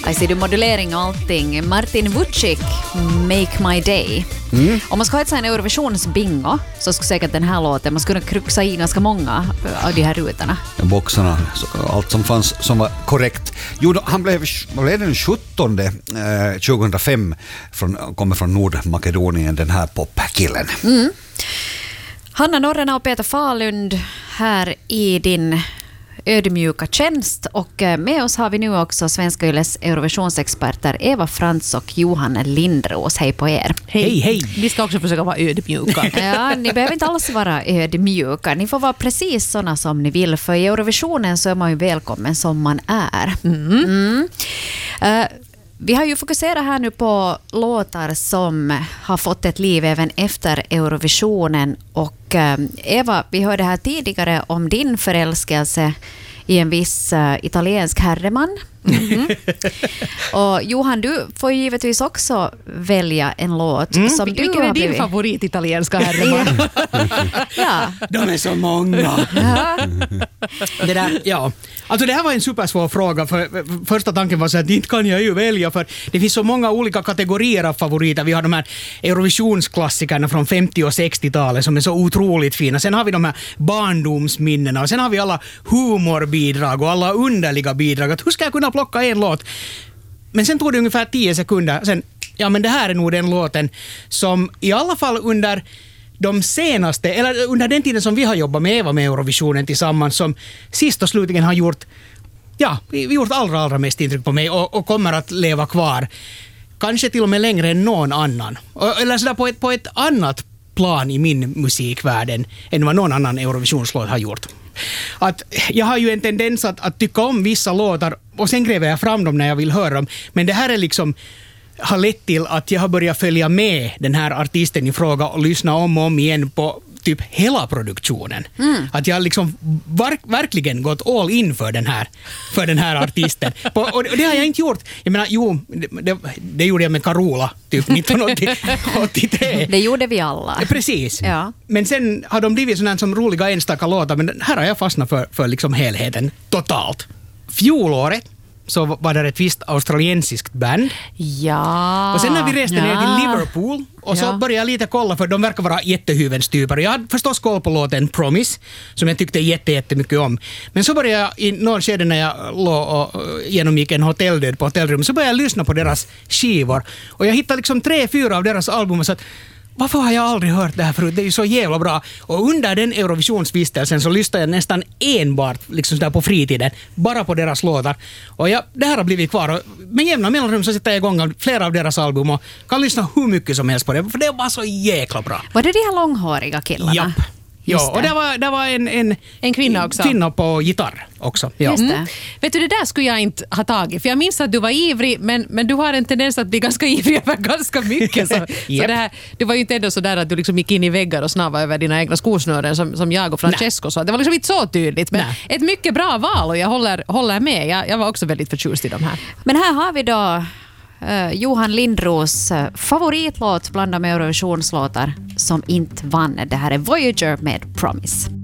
I ser du modulering och allting. Martin Vucic, Make My Day. Om man ska ha en Eurovisionsbingo så skulle säkert den här låten, man skulle kruxa i ganska många av de här rutorna. Boxarna, allt som fanns som var korrekt. Jo, han blev den 17 2005, kommer från Nordmakedonien, den här popkillen. Hanna Norrena och Peter Falund här i din ödmjuka tjänst, och med oss har vi nu också Svenska Yles Eurovisionsexperter Eva Frans och Johan Lindros. Hej på er. Hej, hej. Vi ska också försöka vara ödmjuka. Ja, ni behöver inte alls vara ödmjuka. Ni får vara precis såna som ni vill, för i Eurovisionen så är man ju välkommen som man är. Vi har ju fokuserat här nu på låtar som har fått ett liv även efter Eurovisionen. Och Eva, vi hörde här tidigare om din förälskelse i en viss italiensk herreman. Och Johan, du får givetvis också välja en låt som du vilken har är din blivit favorit italienska herreman? Ja. De är så många. Det där, ja. Alltså det här var en supersvår fråga, för första tanken var så att inte kan jag ju välja, för det finns så många olika kategorier av favoriter. Vi har de här Eurovisionsklassikerna från 50- och 60-talet som är så otroligt fina. Sen har vi de här barndomsminnena, och sen har vi alla humorbidrag och alla underliga bidrag. Att hur ska jag kunna plocka en låt? Men sen tog det ungefär 10 sekunder. Sen, ja, men det här är nog den låten som i alla fall under de senaste, eller under den tiden som vi har jobbat med Eva med Eurovisionen tillsammans, som sist och slutligen har gjort, ja, vi gjort allra mest intryck på mig och kommer att leva kvar. Kanske till och med längre än någon annan. Eller sådär på ett annat plan i min musikvärld än vad någon annan Eurovisionslåt har gjort. Att jag har ju en tendens att tycka om vissa låtar och sen gräver jag fram dem när jag vill höra dem. Men det här är liksom har lett till att jag har börjat följa med den här artisten i fråga och lyssna om och om igen på typ hela produktionen. Att jag liksom verkligen gått all in för den här artisten. Och det har jag inte gjort. Jag menar, det gjorde jag med Carola typ 1983. Det gjorde vi alla. Precis. Ja. Men sen har de blivit sådana som roliga enstaka låtar, men här har jag fastnat för liksom helheten totalt. Fjolåret så var det ett visst australiensiskt band. Ja. Och sen när vi reste ner till Liverpool och så började jag lite kolla, för de verkar vara jättehyvenstyper. Jag hade förstås koll på låten Promise, som jag tyckte jättemycket om. Men så började jag i någon skede när jag låg och genomgick en hotelldöd på hotellrum, så började jag lyssna på deras skivor. Och jag hittade liksom 3-4 av deras album och så att varför har jag aldrig hört det här förut? Det är ju så jävla bra. Och under den Eurovisionsvistelsen så lyssnade jag nästan enbart liksom där på fritiden, bara på deras låtar. Och det här har blivit kvar. Och med jämna mellanrum så sätter jag igång flera av deras album och kan lyssna hur mycket som helst på det. För det var så jäkla bra. Var det de här långhåriga killarna? Japp. Ja, och det var en kvinna också. Kvinna på gitarr också. Ja. Just det. Vet du, det där skulle jag inte ha tagit. För jag minns att du var ivrig, men du har en tendens att bli ganska ivrig över ganska mycket. Så det här, det var ju inte ändå så där att du liksom gick in i väggar och snavade över dina egna skosnören som jag och Francesco sa. Det var liksom inte så tydligt. Men ett mycket bra val, och jag håller med. Jag var också väldigt förtjust i de här. Men här har vi då Johan Lindros favoritlåt bland de Eurovisionslåtar som inte vann. Det här är Voyager med Promise.